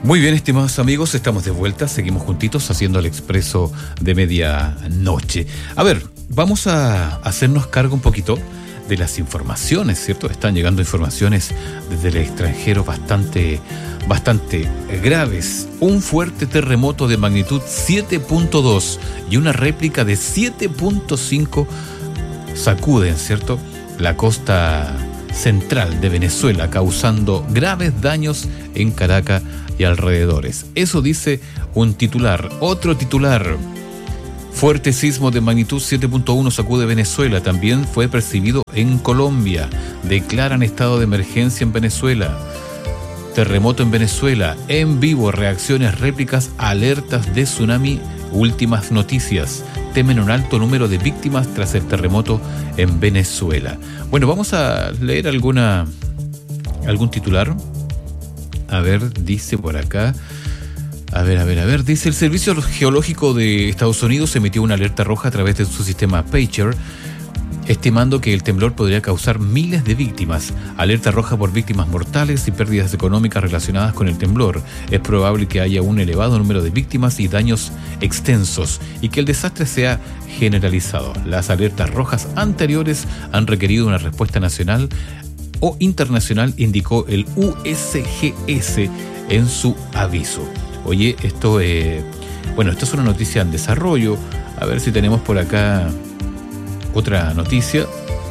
Muy bien, estimados amigos, estamos de vuelta, seguimos juntitos haciendo el expreso de medianoche. A ver, vamos a hacernos cargo un poquito de las informaciones, ¿cierto? Están llegando informaciones desde el extranjero bastante graves. Un fuerte terremoto de magnitud 7.2 y una réplica de 7.5 sacuden, ¿cierto?, la costa central de Venezuela, causando graves daños en Caracas y alrededores. Eso dice un titular. Otro titular: fuerte sismo de magnitud 7.1 sacude Venezuela. También fue percibido en Colombia. Declaran estado de emergencia en Venezuela. Terremoto en Venezuela. En vivo, reacciones, réplicas, alertas de tsunami. Últimas noticias. Temen un alto número de víctimas tras el terremoto en Venezuela. Bueno, vamos a leer algún titular. A ver, dice por acá. A ver. Dice: el Servicio Geológico de Estados Unidos emitió una alerta roja a través de su sistema Pager, estimando que el temblor podría causar miles de víctimas. Alerta roja por víctimas mortales y pérdidas económicas relacionadas con el temblor. Es probable que haya un elevado número de víctimas y daños extensos y que el desastre sea generalizado. Las alertas rojas anteriores han requerido una respuesta nacional o internacional, indicó el USGS en su aviso. Oye, esto es una noticia en desarrollo. A ver si tenemos por acá otra noticia.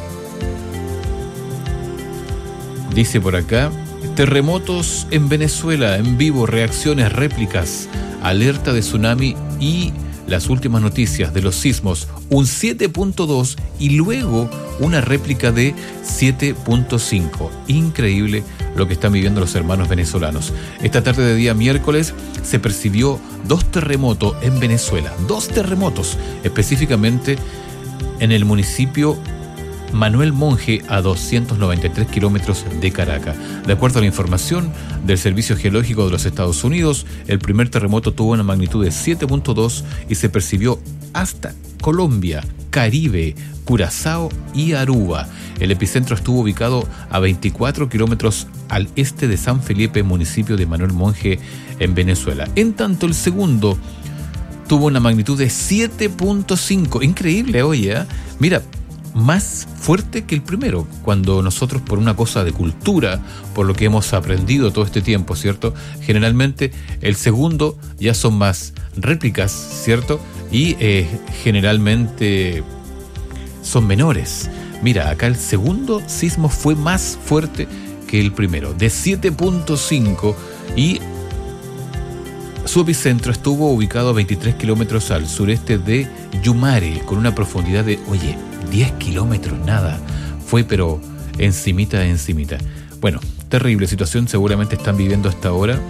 Dice por acá: terremotos en Venezuela, en vivo, reacciones, réplicas, alerta de tsunami y las últimas noticias de los sismos, un 7.2 y luego una réplica de 7.5. Increíble lo que están viviendo los hermanos venezolanos. Esta tarde de día miércoles se percibió 2 terremotos en Venezuela. 2 terremotos, específicamente en el municipio Manuel Monje, a 293 kilómetros de Caracas. De acuerdo a la información del Servicio Geológico de los Estados Unidos, el primer terremoto tuvo una magnitud de 7.2 y se percibió hasta Colombia, Caribe, Curazao y Aruba. El epicentro estuvo ubicado a 24 kilómetros al este de San Felipe, municipio de Manuel Monje, en Venezuela. En tanto, el segundo tuvo una magnitud de 7.5. Increíble, oye, ¿eh? Mira, más fuerte que el primero, cuando nosotros, por una cosa de cultura, por lo que hemos aprendido todo este tiempo, ¿cierto? Generalmente el segundo ya son más réplicas, ¿cierto? Y generalmente son menores. Mira, acá el segundo sismo fue más fuerte que el primero, de 7.5, y su epicentro estuvo ubicado a 23 kilómetros al sureste de Yumare, con una profundidad de, 10 kilómetros, nada. Fue pero encimita. Bueno, terrible situación seguramente están viviendo hasta ahora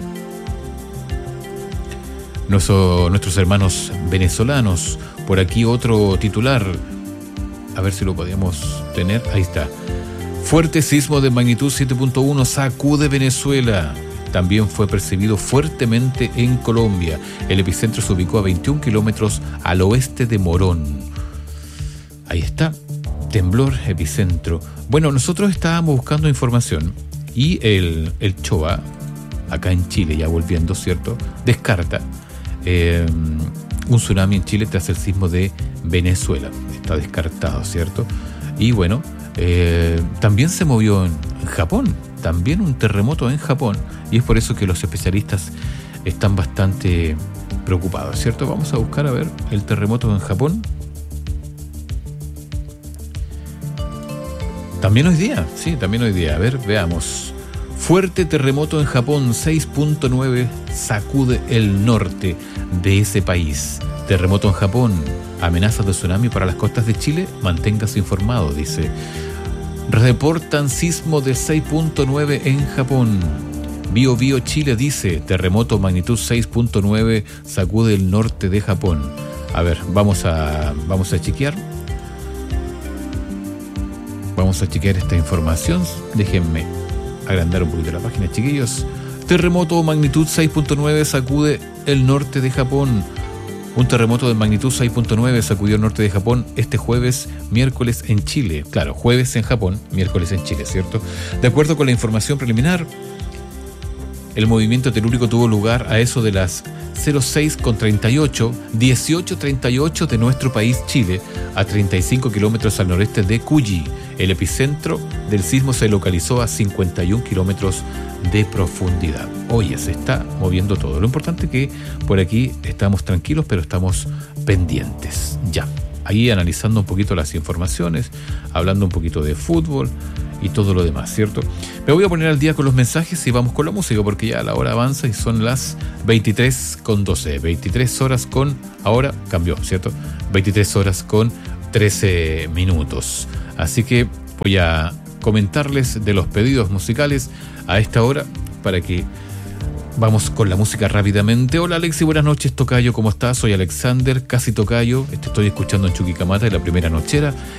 nuestros hermanos venezolanos. Por aquí otro titular, a ver si lo podemos tener. Ahí está. Fuerte sismo de magnitud 7.1 sacude Venezuela. También fue percibido fuertemente en Colombia. El epicentro se ubicó a 21 kilómetros al oeste de Morón. Ahí está, temblor, epicentro. Bueno, nosotros estábamos buscando información y el CHOA, acá en Chile, ya volviendo, ¿cierto?, descarta un tsunami en Chile tras el sismo de Venezuela. Está descartado, ¿cierto? Y bueno, también se movió en Japón, también un terremoto en Japón, y es por eso que los especialistas están bastante preocupados, ¿cierto? Vamos a buscar a ver el terremoto en Japón. También hoy día. A ver, veamos. Fuerte terremoto en Japón, 6.9 sacude el norte de ese país. Terremoto en Japón, amenazas de tsunami para las costas de Chile, manténgase informado, dice. Reportan sismo de 6.9 en Japón. Bio Chile dice, terremoto magnitud 6.9 sacude el norte de Japón. A ver, vamos a chequear. Vamos a chequear esta información. Déjenme agrandar un poquito la página, chiquillos. Terremoto magnitud 6.9 sacude el norte de Japón. Un terremoto de magnitud 6.9 sacudió el norte de Japón este jueves, miércoles en Chile. Claro, jueves en Japón, miércoles en Chile, ¿cierto? De acuerdo con la información preliminar, El movimiento telúrico tuvo lugar a eso de las 06:38, 18:38 de nuestro país Chile, a 35 kilómetros al noreste de Cuyi. El epicentro del sismo se localizó a 51 kilómetros de profundidad. Oye, se está moviendo todo. Lo importante es que por aquí estamos tranquilos, pero estamos pendientes. Ya, ahí analizando un poquito las informaciones, hablando un poquito de fútbol y todo lo demás, ¿cierto? Me voy a poner al día con los mensajes y vamos con la música, porque ya la hora avanza y son las 23:12. 23 horas con... Ahora cambió, ¿cierto? 23 horas con 13 minutos. Así que voy a comentarles de los pedidos musicales a esta hora para que vamos con la música rápidamente. Hola Alexi, buenas noches tocayo, ¿cómo estás? Soy Alexander, casi tocayo, te estoy escuchando en Chuquicamata de la primera nochera